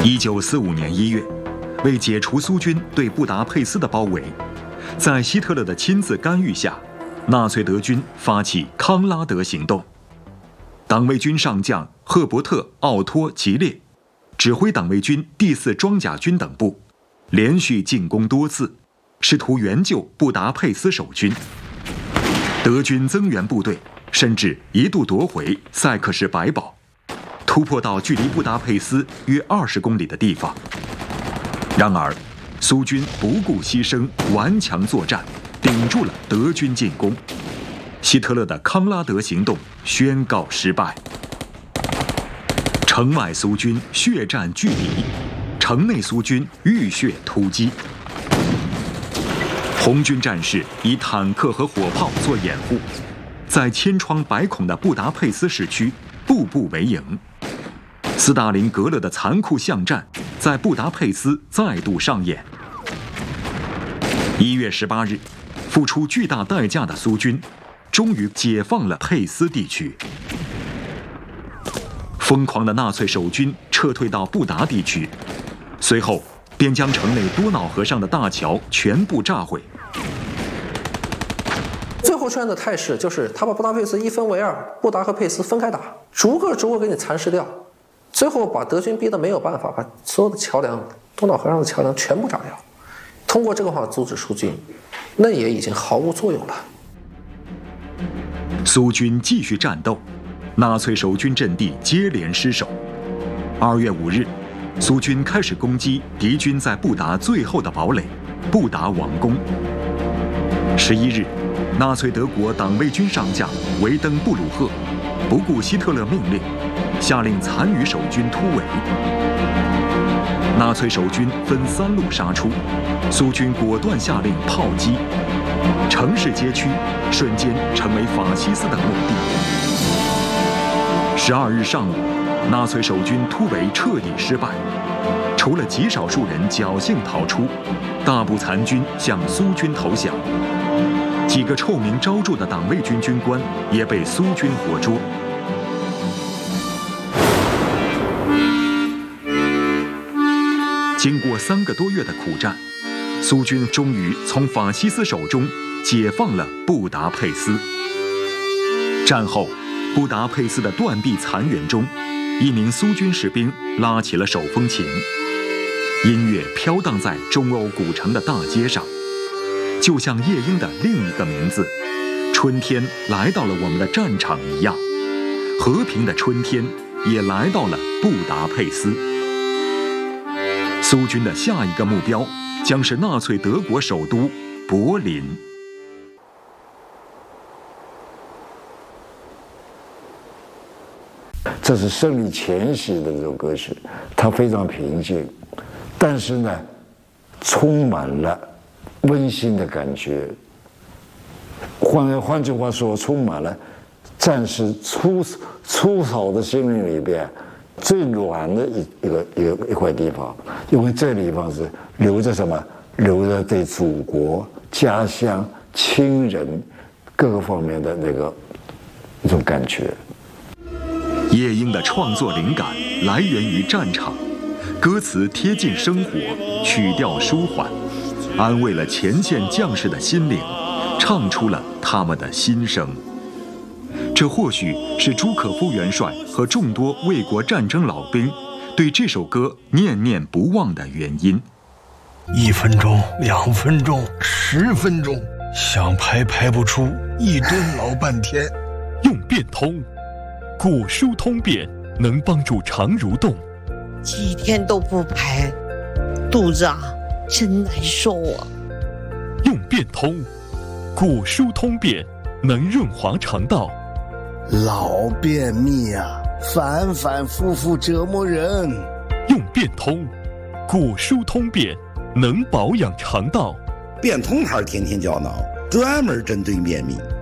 1945年1月，为解除苏军对布达佩斯的包围，在希特勒的亲自干预下，纳粹德军发起康拉德行动。党卫军上将赫伯特·奥托·吉列指挥党卫军第4装甲军等部，连续进攻多次，试图援救布达佩斯守军。德军增援部队甚至一度夺回塞克什百堡，突破到距离布达佩斯约20公里的地方。然而，苏军不顾牺牲，顽强作战，顶住了德军进攻。希特勒的康拉德行动宣告失败。城外苏军血战拒敌，城内苏军浴血突击。红军战士以坦克和火炮做掩护，在千疮百孔的布达佩斯市区步步为营。斯大林格勒的残酷巷战在布达佩斯再度上演。1月18日，付出巨大代价的苏军终于解放了佩斯地区。疯狂的纳粹守军撤退到布达地区，随后便将城内多瑙河上的大桥全部炸毁。 最后出现的态势就是他把布达佩斯一分为二，布达和佩斯分开打，逐个给你蚕食掉，最后把德军逼得没有办法，把所有的桥梁，多瑙河上的桥梁全部炸掉。通过这个方法阻止苏军，那也已经毫无作用了。 苏军继续战斗，纳粹守军阵地接连失守。2月5日，苏军开始攻击敌军在布达最后的堡垒——布达王宫。11日，纳粹德国党卫军上将维登布鲁赫不顾希特勒命令，下令残余守军突围。纳粹守军分3路杀出，苏军果断下令炮击，城市街区瞬间成为法西斯的墓地。12日上午，纳粹守军突围彻底失败，除了极少数人侥幸逃出，大部残军向苏军投降。几个臭名昭著的党卫军军官也被苏军活捉。经过3个多月的苦战，苏军终于从法西斯手中解放了布达佩斯。战后，布达佩斯的断壁残垣中，一名苏军士兵拉起了手风琴，音乐飘荡在中欧古城的大街上，就像夜莺的另一个名字“春天来到了我们的战场”一样，和平的春天也来到了布达佩斯。苏军的下一个目标将是纳粹德国首都柏林。 这是胜利前夕的这首歌曲，它非常平静，但是呢，充满了温馨的感觉。换句话说，充满了战士粗糙的心灵里边最软的一块地方，因为这地方是留着什么？留着对祖国、家乡、亲人各个方面的一种感觉。 夜莺的创作灵感来源于战场，歌词贴近生活，曲调舒缓，安慰了前线将士的心灵，唱出了他们的心声。这或许是朱可夫元帅和众多卫国战争老兵对这首歌念念不忘的原因。 1分钟、2分钟、10分钟，想排不出，一蹲老半天。 用变通，古书通便能帮助肠蠕动。 几天都不排，肚子真难受啊。 用变通，古书通便能润滑肠道。 老便秘反反复复折磨人。 用变通，古书通便能保养肠道。 变通还是天天胶囊，专门针对便秘。